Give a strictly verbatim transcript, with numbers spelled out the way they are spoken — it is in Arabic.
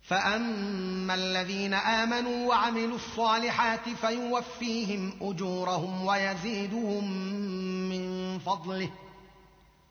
فأما الذين آمنوا وعملوا الصالحات فيوفيهم أجورهم ويزيدهم من فضله